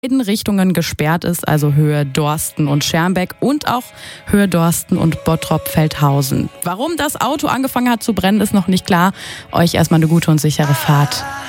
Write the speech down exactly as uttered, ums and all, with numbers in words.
beiden Richtungen gesperrt ist, also Höhe Dorsten und Schermbeck und auch Höhe Dorsten und Bottrop-Feldhausen. Warum das Auto angefangen hat zu brennen, ist noch nicht klar. Euch erstmal eine gute und sichere Fahrt.